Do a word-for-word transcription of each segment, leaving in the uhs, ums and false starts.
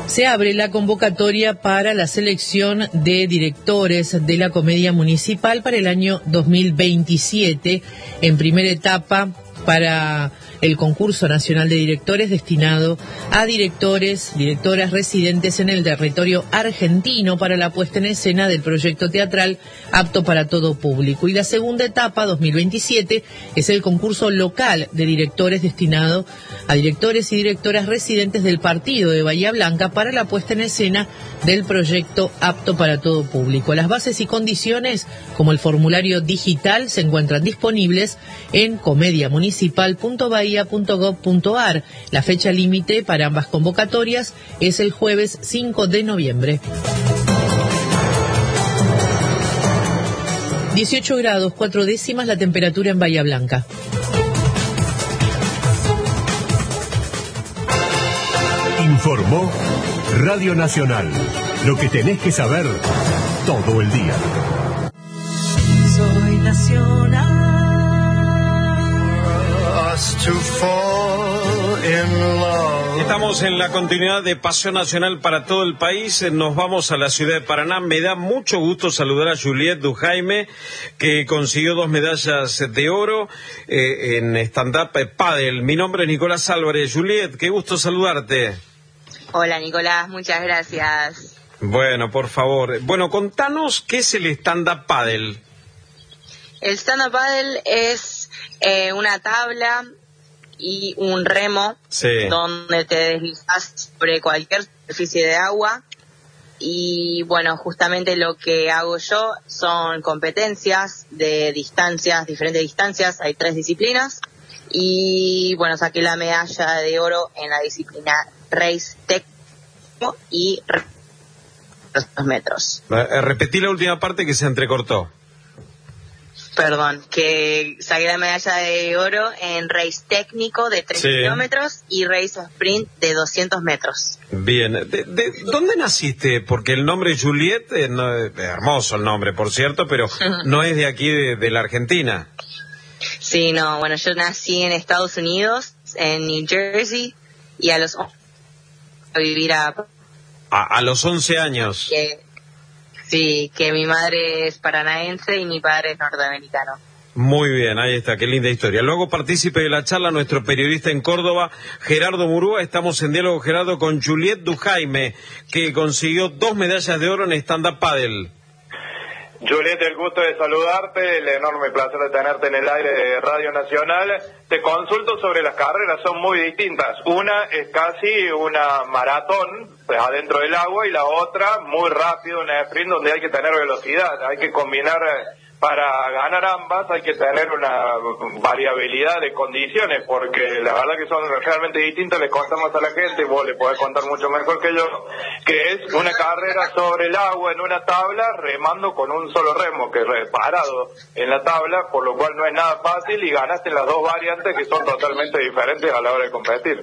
Se abre la convocatoria para la selección de directores de la Comedia Municipal para el año dos mil veintisiete, en primera etapa para el concurso nacional de directores destinado a directores, directoras residentes en el territorio argentino para la puesta en escena del proyecto teatral apto para todo público. Y la segunda etapa, dos mil veintisiete, es el concurso local de directores destinado a directores y directoras residentes del partido de Bahía Blanca para la puesta en escena del proyecto apto para todo público. Las bases y condiciones, como el formulario digital, se encuentran disponibles en comediamunicipal punto bahía punto gob punto ar. La fecha límite para ambas convocatorias es el jueves cinco de noviembre. dieciocho grados, cuatro décimas la temperatura en Bahía Blanca. Informó Radio Nacional. Lo que tenés que saber todo el día. Soy nacional. Estamos en la continuidad de Pasión Nacional para todo el país. Nos vamos a la ciudad de Paraná. Me da mucho gusto saludar a Juliette Dujaime, que consiguió dos medallas de oro eh, en stand-up paddle. Mi nombre es Nicolás Álvarez. Juliette, qué gusto saludarte. Hola Nicolás, muchas gracias. Bueno, por favor. Bueno, contanos qué es el stand-up paddle. El stand-up paddle es eh, una tabla y un remo, sí, donde te deslizas sobre cualquier superficie de agua. Y bueno, justamente lo que hago yo son competencias de distancias, diferentes distancias. Hay tres disciplinas. Y bueno, saqué la medalla de oro en la disciplina Race Técnico y dos metros. Eh, repetí la última parte que se entrecortó. Perdón, que saqué la medalla de oro en race técnico de tres sí. kilómetros y race sprint de doscientos metros. Bien, ¿De, de, ¿dónde naciste? Porque el nombre Juliette, eh, no, es hermoso el nombre, por cierto, pero no es de aquí, de, de la Argentina. Sí, no, bueno, yo nací en Estados Unidos, en New Jersey, y a los once a vivir a... A, a los once años. Que, sí, que mi madre es paranaense y mi padre es norteamericano. Muy bien, ahí está, qué linda historia. Luego partícipe de la charla nuestro periodista en Córdoba, Gerardo Murúa. Estamos en diálogo, Gerardo, con Juliette Dujaime, que consiguió dos medallas de oro en stand-up paddle. Juliette, el gusto de saludarte, el enorme placer de tenerte en el aire de Radio Nacional. Te consulto sobre las carreras, son muy distintas. Una es casi una maratón, pues adentro del agua, y la otra muy rápido, una sprint donde hay que tener velocidad, hay que combinar. Para ganar ambas hay que tener una variabilidad de condiciones, porque la verdad que son realmente distintas. Les contamos a la gente, vos le podés contar mucho mejor que yo, que es una carrera sobre el agua en una tabla, remando con un solo remo, que es parado en la tabla, por lo cual no es nada fácil, y ganaste las dos variantes que son totalmente diferentes a la hora de competir.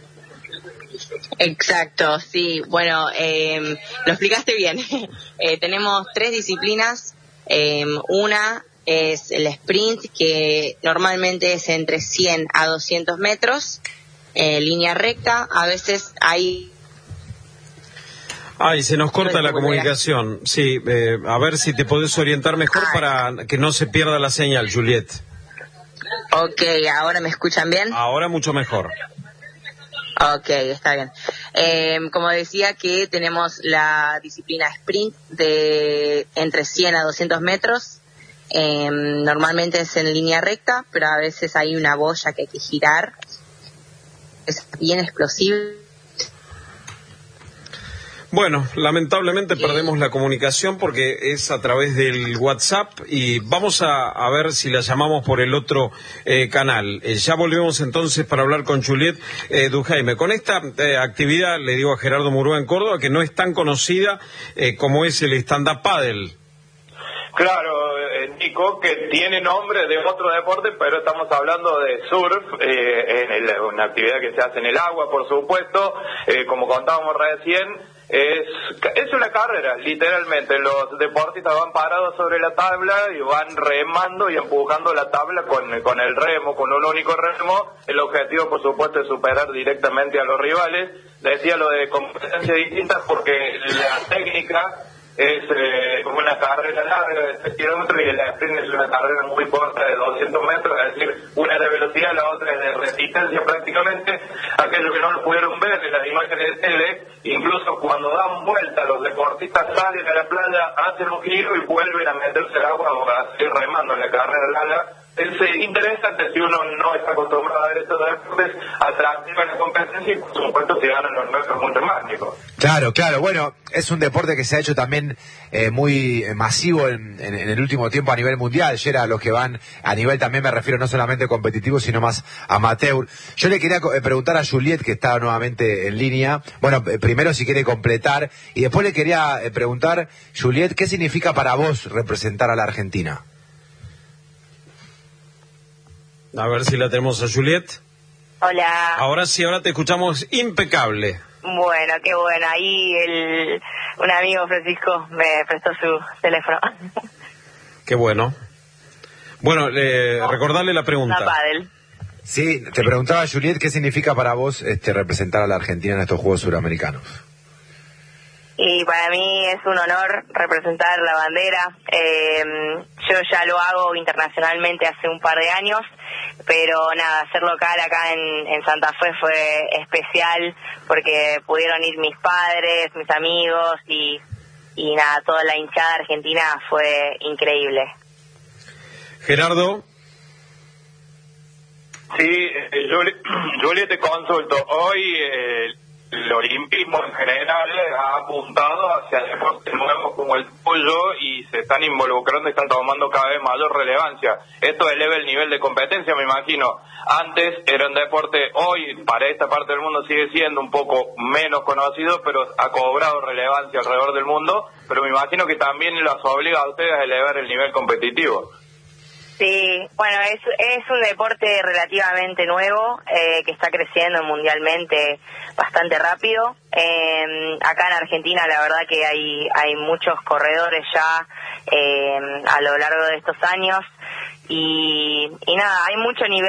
Exacto, sí, bueno, eh, lo explicaste bien. eh, tenemos tres disciplinas. Eh, una es el sprint, que normalmente es entre cien a doscientos metros, eh, línea recta. A veces hay... Ay, se nos corta la comunicación. Sí, eh, a ver si te podés orientar mejor ah, para que no se pierda la señal, Juliette. Ok, ¿ahora me escuchan bien? Ahora mucho mejor. Ok, está bien. Eh, como decía, que tenemos la disciplina sprint de entre cien a doscientos metros. Eh, normalmente es en línea recta, pero a veces hay una boya que hay que girar. Es bien explosivo. Bueno, lamentablemente perdemos la comunicación porque es a través del WhatsApp, y vamos a, a ver si la llamamos por el otro eh, canal. Eh, ya volvemos entonces para hablar con Juliette eh, Dujaime. Con esta eh, actividad, le digo a Gerardo Murúa en Córdoba, que no es tan conocida eh, como es el stand-up paddle. Claro, Nico, que tiene nombre de otro deporte, pero estamos hablando de surf, eh, en el, una actividad que se hace en el agua, por supuesto, eh, como contábamos recién. Es, es una carrera, literalmente. Los deportistas van parados sobre la tabla y van remando y empujando la tabla con, con el remo, con un único remo. El objetivo, por supuesto, es superar directamente a los rivales. Decía lo de competencias distintas porque la técnica es eh, una carrera larga de seis kilómetros y el sprint es una carrera muy corta de doscientos metros, es decir, una es de velocidad, la otra es de resistencia prácticamente. Aquellos que no lo pudieron ver en las imágenes de tele, incluso cuando dan vuelta los deportistas salen a la playa, hacen un giro y vuelven a meterse al agua o a seguir remando en la carrera larga. Es eh, interesante si uno no está acostumbrado a ver estos deportes, atractiva la competencia y por supuesto se ganan los nuestros mucho más, Nico. Claro, claro, bueno, es un deporte que se ha hecho también eh, muy masivo en, en, en el último tiempo a nivel mundial. Ya era los que van a nivel, también me refiero no solamente competitivo, sino más amateur. Yo le quería eh, preguntar a Juliet, que está nuevamente en línea, bueno, eh, primero si quiere completar, y después le quería eh, preguntar, Juliet, ¿qué significa para vos representar a la Argentina? A ver si la tenemos a Juliet. Hola. Ahora sí, ahora te escuchamos impecable. Bueno, qué bueno. Ahí el, un amigo Francisco me prestó su teléfono. Qué bueno. Bueno, eh, oh, recordarle la pregunta. Una pádel. Sí, te preguntaba, Juliet, ¿qué significa para vos este, representar a la Argentina en estos Juegos Suramericanos? Y para mí es un honor representar la bandera. Eh, yo ya lo hago internacionalmente hace un par de años, pero nada, hacer local acá en, en Santa Fe fue especial porque pudieron ir mis padres, mis amigos y, y nada, toda la hinchada argentina fue increíble. Gerardo. Sí, eh, yo, yo le te consulto. Hoy eh, el olimpismo en general ha apuntado hacia deportes nuevos como el tuyo y se están involucrando y están tomando cada vez mayor relevancia. Esto eleva el nivel de competencia, me imagino. Antes era un deporte, hoy para esta parte del mundo sigue siendo un poco menos conocido, pero ha cobrado relevancia alrededor del mundo, pero me imagino que también los obliga a ustedes a elevar el nivel competitivo. Sí, bueno, es, es un deporte relativamente nuevo, eh, que está creciendo mundialmente bastante rápido. Eh, acá en Argentina la verdad que hay, hay muchos corredores ya eh, a lo largo de estos años y, y nada, hay mucho nivel